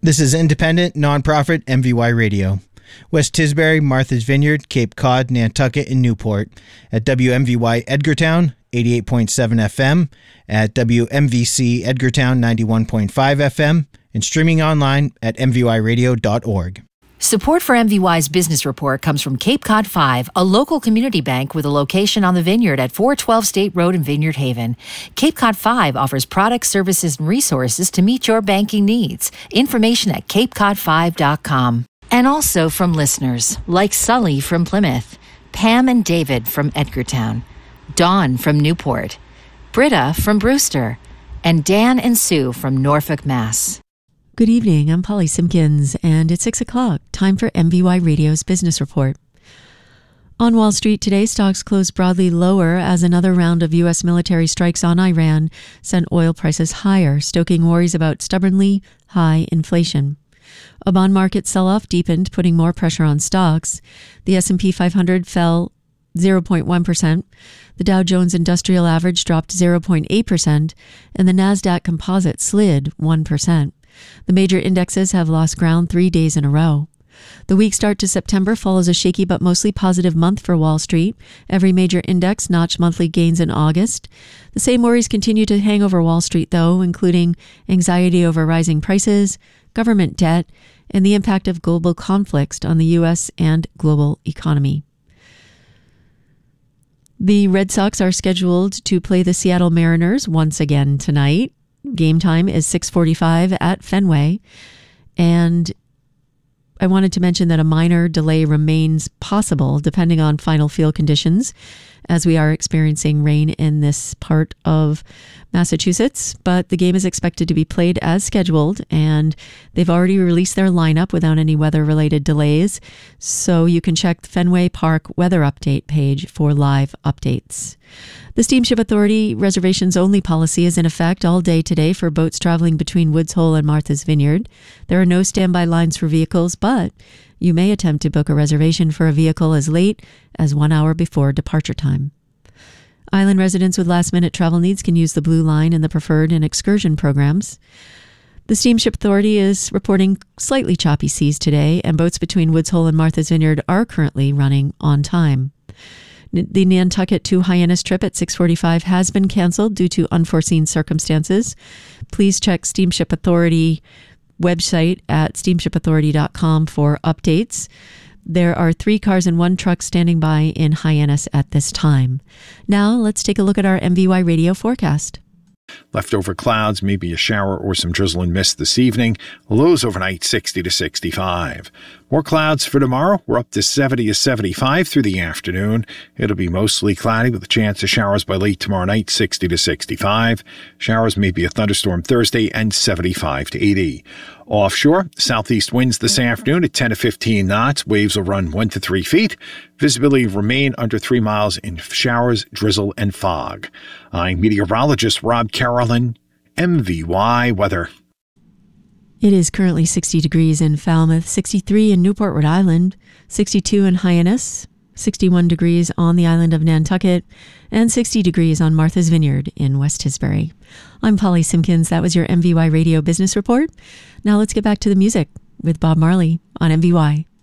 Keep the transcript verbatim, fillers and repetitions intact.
This is independent, nonprofit M V Y Radio. West Tisbury, Martha's Vineyard, Cape Cod, Nantucket, and Newport. At W M V Y Edgartown, eighty-eight point seven F M. At W M V C Edgartown, ninety-one point five F M. And streaming online at m v y radio dot org. Support for M V Y's Business Report comes from Cape Cod five, a local community bank with a location on the Vineyard at four twelve State Road in Vineyard Haven. Cape Cod five offers products, services, and resources to meet your banking needs. Information at cape cod five dot com. And also from listeners like Sully from Plymouth, Pam and David from Edgartown, Dawn from Newport, Britta from Brewster, and Dan and Sue from Norfolk, Mass. Good evening, I'm Polly Simpkins, and it's six o'clock, time for M V Y Radio's Business Report. On Wall Street today, stocks closed broadly lower as another round of U S military strikes on Iran sent oil prices higher, stoking worries about stubbornly high inflation. A bond market sell-off deepened, putting more pressure on stocks. The S and P five hundred fell zero point one percent. The Dow Jones Industrial Average dropped zero point eight percent, and the Nasdaq Composite slid one percent. The major indexes have lost ground three days in a row. The week start to September follows a shaky but mostly positive month for Wall Street. Every major index notched monthly gains in August. The same worries continue to hang over Wall Street, though, including anxiety over rising prices, government debt, and the impact of global conflicts on the U S and global economy. The Red Sox are scheduled to play the Seattle Mariners once again tonight. Game time is six forty-five at Fenway. And I wanted to mention that a minor delay remains possible depending on final field conditions, as we are experiencing rain in this part of Massachusetts. But the game is expected to be played as scheduled, and they've already released their lineup without any weather-related delays. So you can check the Fenway Park weather update page for live updates. The Steamship Authority reservations only policy is in effect all day today for boats traveling between Woods Hole and Martha's Vineyard. There are no standby lines for vehicles, but you may attempt to book a reservation for a vehicle as late as one hour before departure time. Island residents with last-minute travel needs can use the Blue Line in the Preferred and Excursion programs. The Steamship Authority is reporting slightly choppy seas today, and boats between Woods Hole and Martha's Vineyard are currently running on time. The Nantucket to Hyannis trip at six forty-five has been canceled due to unforeseen circumstances. Please check Steamship Authority website at steamship authority dot com for updates. There are three cars and one truck standing by in Hyannis at this time. Now let's take a look at our M V Y Radio forecast. Leftover clouds, maybe a shower or some drizzle and mist this evening. Lows overnight sixty to sixty-five. More clouds for tomorrow. We're up to seventy to seventy-five through the afternoon. It'll be mostly cloudy with a chance of showers by late tomorrow night, sixty to sixty-five. Showers, maybe a thunderstorm Thursday, and seventy-five to eighty. Offshore, southeast winds this afternoon at ten to fifteen knots. Waves will run one to three feet. Visibility remain under three miles in showers, drizzle, and fog. I'm meteorologist Rob Carolyn, M V Y Weather. It is currently sixty degrees in Falmouth, sixty-three in Newport, Rhode Island, sixty-two in Hyannis, sixty-one degrees on the island of Nantucket, and sixty degrees on Martha's Vineyard in West Tisbury. I'm Polly Simpkins. That was your M V Y Radio Business Report. Now let's get back to the music with Bob Marley on M V Y.